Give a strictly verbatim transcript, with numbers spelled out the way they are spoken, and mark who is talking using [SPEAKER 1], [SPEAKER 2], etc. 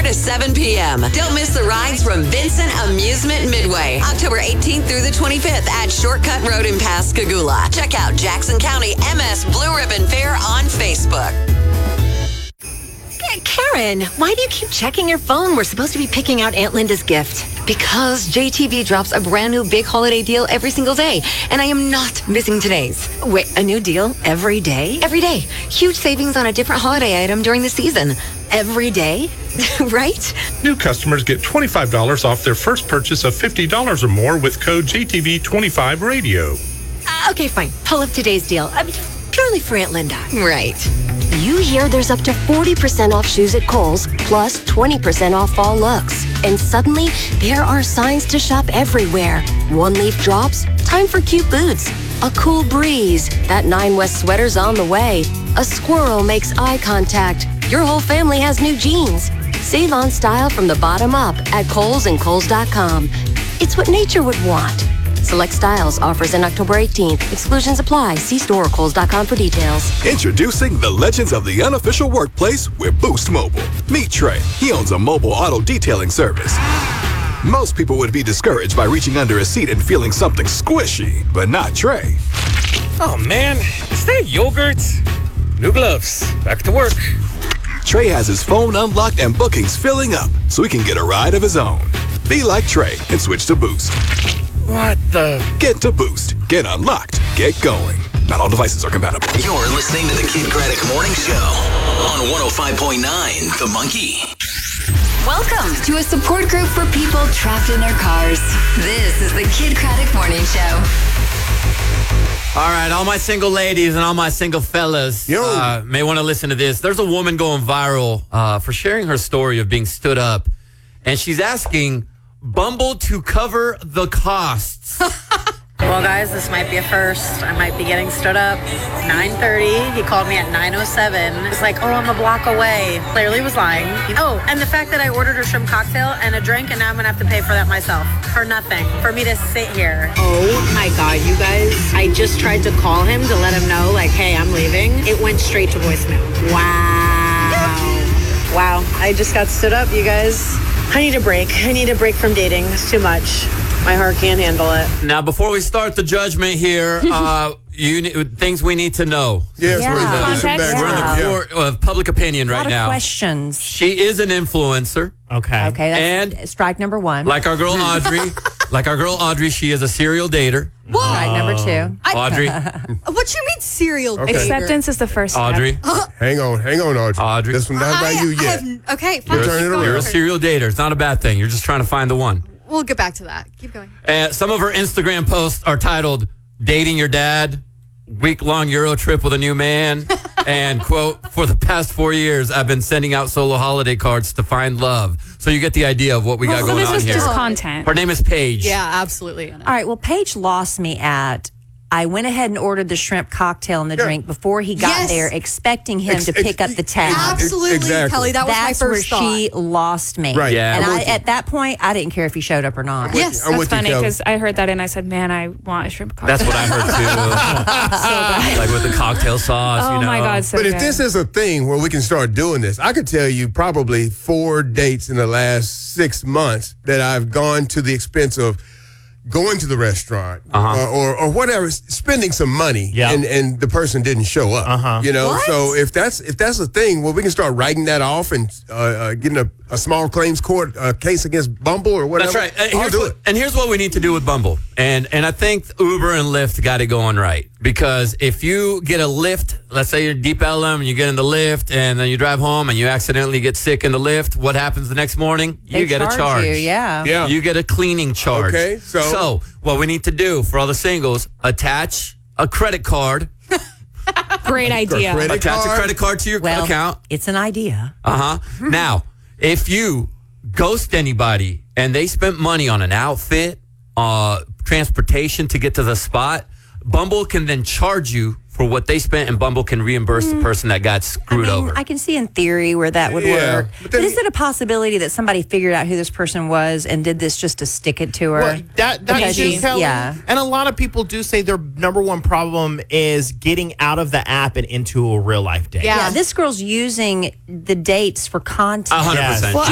[SPEAKER 1] to seven p.m. Don't miss the rides from Vincent Amusement Midway, October eighteenth through the twenty-fifth at Shortcut Road in Pascagoula. Check out Jackson County M S Blue Ribbon Fair on Facebook.
[SPEAKER 2] Karen, why do you keep checking your phone? We're supposed to be picking out Aunt Linda's gift. Because J T V drops a brand new big holiday deal every single day, and I am not missing today's. Wait, a new deal every day? Every day. Huge savings on a different holiday item during the season. Every day? Right?
[SPEAKER 3] New customers get twenty-five dollars off their first purchase of fifty dollars or more with code J T V twenty-five radio.
[SPEAKER 2] Uh, okay, fine. Pull up today's deal. I mean, purely for Aunt Linda.
[SPEAKER 1] Right.
[SPEAKER 4] You hear there's up to forty percent off shoes at Kohl's, plus twenty percent off fall looks. And suddenly, there are signs to shop everywhere. One leaf drops, time for cute boots. A cool breeze, that Nine West sweater's on the way. A squirrel makes eye contact. Your whole family has new jeans. Save on style from the bottom up at Kohl's and Kohl's dot com. It's what nature would want. Select styles, offers in October eighteenth. Exclusions apply. See store or Kohl's dot com for details.
[SPEAKER 5] Introducing the legends of the unofficial workplace with Boost Mobile. Meet Trey. He owns a mobile auto detailing service. Most people would be discouraged by reaching under a seat and feeling something squishy, but not Trey.
[SPEAKER 6] Oh man, is that yogurt? New gloves. Back to work.
[SPEAKER 5] Trey has his phone unlocked and bookings filling up so he can get a ride of his own. Be like Trey and switch to Boost.
[SPEAKER 6] What the?
[SPEAKER 5] Get to Boost. Get unlocked. Get going. Not all devices are compatible.
[SPEAKER 7] You're listening to the Kid Craddock Morning Show on one oh five point nine The Monkey.
[SPEAKER 1] Welcome to a support group for people trapped in their cars. This is the Kid Craddock Morning Show.
[SPEAKER 8] All right, all my single ladies and all my single fellas uh, may want to listen to this. There's a woman going viral uh, for sharing her story of being stood up, and she's asking Bumble to cover the costs.
[SPEAKER 9] Well, guys, this might be a first. I might be getting stood up. nine thirty. He called me at nine oh seven. It's like, oh, I'm a block away. Clearly was lying. Oh, and the fact that I ordered a shrimp cocktail and a drink, and now I'm going to have to pay for that myself. For nothing. For me to sit here. Oh, my God, you guys. I just tried to call him to let him know, like, hey, I'm leaving. It went straight to voicemail. Wow. Wow. I just got stood up, you guys. I need a break. I need a break from dating. It's too much. My heart can't handle it.
[SPEAKER 8] Now, before we start the judgment here, uh, you need, things we need to know.
[SPEAKER 10] Yes,
[SPEAKER 11] yeah.
[SPEAKER 10] we're, in the,
[SPEAKER 11] Context?
[SPEAKER 10] we're
[SPEAKER 8] in the
[SPEAKER 10] yeah.
[SPEAKER 8] court of public opinion
[SPEAKER 11] a
[SPEAKER 8] right
[SPEAKER 11] lot of
[SPEAKER 8] now.
[SPEAKER 11] questions.
[SPEAKER 8] She is an influencer.
[SPEAKER 6] Okay.
[SPEAKER 11] Okay, that's
[SPEAKER 8] And
[SPEAKER 11] strike number one.
[SPEAKER 8] Like our girl Audrey, like our girl Audrey, she is a serial dater.
[SPEAKER 11] Strike number two.
[SPEAKER 8] Audrey,
[SPEAKER 12] What you mean serial
[SPEAKER 10] Okay.
[SPEAKER 12] Acceptance
[SPEAKER 11] is the first step.
[SPEAKER 8] Audrey,
[SPEAKER 10] Hang on, hang on, Audrey.
[SPEAKER 8] Audrey.
[SPEAKER 10] This one's not about you yet.
[SPEAKER 12] have- okay, fine.
[SPEAKER 10] You're turning it
[SPEAKER 12] Keep going.
[SPEAKER 8] you're a
[SPEAKER 10] around.
[SPEAKER 8] serial dater. It's not a bad thing. You're just trying to find the one.
[SPEAKER 12] We'll get back to that. Keep going.
[SPEAKER 8] Uh, some of her Instagram posts are titled "Dating Your Dad," "Week-long Euro trip with a new man," and quote, "For the past four years, I've been sending out solo holiday cards to find love." So you get the idea of what we got
[SPEAKER 11] So
[SPEAKER 8] going
[SPEAKER 11] this
[SPEAKER 8] on
[SPEAKER 11] is
[SPEAKER 8] here.
[SPEAKER 11] just content.
[SPEAKER 8] Her name is Paige.
[SPEAKER 12] Yeah, absolutely.
[SPEAKER 11] All right, well, Paige lost me at, I went ahead and ordered the shrimp cocktail and the
[SPEAKER 10] Yeah.
[SPEAKER 11] drink before he got
[SPEAKER 12] Yes.
[SPEAKER 11] there, expecting him
[SPEAKER 10] Ex-
[SPEAKER 11] to pick
[SPEAKER 10] ex-
[SPEAKER 11] up the tab.
[SPEAKER 12] Absolutely,
[SPEAKER 10] Exactly.
[SPEAKER 12] Kelly. That was
[SPEAKER 11] That's
[SPEAKER 12] my
[SPEAKER 11] where
[SPEAKER 12] first thought.
[SPEAKER 11] she lost me.
[SPEAKER 10] Right.
[SPEAKER 8] Yeah.
[SPEAKER 11] And
[SPEAKER 10] I'm
[SPEAKER 11] I,
[SPEAKER 10] with you.
[SPEAKER 11] at that point, I didn't care if he showed up or not.
[SPEAKER 12] Yes.
[SPEAKER 10] I'm
[SPEAKER 13] That's
[SPEAKER 10] with you,
[SPEAKER 13] funny
[SPEAKER 10] Kelly.
[SPEAKER 13] because I heard that and I said, man, I want a shrimp cocktail.
[SPEAKER 8] That's what I heard too. Like with the cocktail sauce,
[SPEAKER 13] Oh
[SPEAKER 8] you know.
[SPEAKER 13] my God, so
[SPEAKER 10] But if
[SPEAKER 13] good.
[SPEAKER 10] this is a thing where we can start doing this, I could tell you probably four dates in the last six months that I've gone to the expense of going to the restaurant
[SPEAKER 8] Uh-huh.
[SPEAKER 10] uh, or or whatever, spending some money,
[SPEAKER 6] Yeah.
[SPEAKER 10] and, and the person didn't show up.
[SPEAKER 6] Uh-huh.
[SPEAKER 10] You know,
[SPEAKER 12] What?
[SPEAKER 10] so if that's if that's a thing, well, we can start writing that off and uh, uh, getting a, a small claims court uh, case against Bumble or whatever.
[SPEAKER 8] That's right. And
[SPEAKER 10] I'll
[SPEAKER 8] here's,
[SPEAKER 10] do
[SPEAKER 8] what,
[SPEAKER 10] it.
[SPEAKER 8] and here's what we need to do with Bumble. And and I think Uber and Lyft got it going right. Because if you get a lift, let's say you're in Deep Ellum and you get in the lift and then you drive home and you accidentally get sick in the lift, what happens the next morning?
[SPEAKER 11] They
[SPEAKER 8] you get
[SPEAKER 11] charge
[SPEAKER 8] a charge.
[SPEAKER 11] you, yeah.
[SPEAKER 10] Yeah.
[SPEAKER 8] You get a cleaning charge.
[SPEAKER 10] Okay, so-
[SPEAKER 8] So what we need to do for all the singles, attach a credit card.
[SPEAKER 13] Great idea.
[SPEAKER 10] Credit
[SPEAKER 8] attach
[SPEAKER 10] card.
[SPEAKER 8] a credit card to your
[SPEAKER 11] Well,
[SPEAKER 8] account.
[SPEAKER 11] it's an idea.
[SPEAKER 8] Uh-huh. Now, if you ghost anybody and they spent money on an outfit, uh, transportation to get to the spot, Bumble can then charge you for what they spent, and Bumble can reimburse the person that got
[SPEAKER 11] I
[SPEAKER 8] screwed
[SPEAKER 11] mean,
[SPEAKER 8] over.
[SPEAKER 11] I can see in theory where that would
[SPEAKER 10] Yeah,
[SPEAKER 11] work.
[SPEAKER 10] but
[SPEAKER 11] But,
[SPEAKER 10] then-
[SPEAKER 11] is it a possibility that somebody figured out who this person was and did this just to stick it to her?
[SPEAKER 6] Well, that, that's
[SPEAKER 11] Because
[SPEAKER 6] just
[SPEAKER 11] she's-
[SPEAKER 6] Kelly.
[SPEAKER 11] yeah.
[SPEAKER 6] And a lot of people do say their number one problem is getting out of the app and into a real life date.
[SPEAKER 11] Yeah, this girl's using the dates for content.
[SPEAKER 8] A hundred
[SPEAKER 6] Yes.
[SPEAKER 8] percent.
[SPEAKER 6] Well,